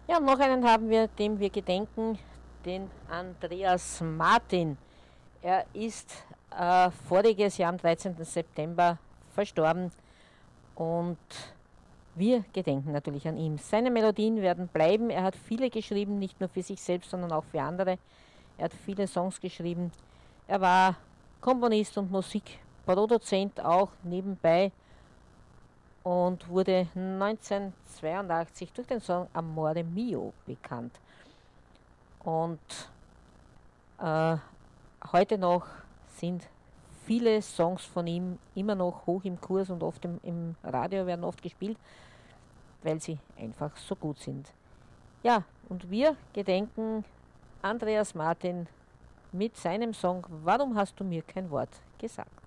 Ja, und noch einen haben wir, dem wir gedenken, den Andreas Martin. Er ist voriges Jahr am 13. September verstorben und wir gedenken natürlich an ihm. Seine Melodien werden bleiben. Er hat viele geschrieben, nicht nur für sich selbst, sondern auch für andere. Er hat viele Songs geschrieben. Er war Komponist und Musikproduzent auch nebenbei und wurde 1982 durch den Song Amore Mio bekannt. Und äh, heute noch sind viele Songs von ihm immer noch hoch im Kurs und oft im Radio werden oft gespielt, weil sie einfach so gut sind. Ja, und wir gedenken Andreas Martin mit seinem Song Warum hast du mir kein Wort gesagt?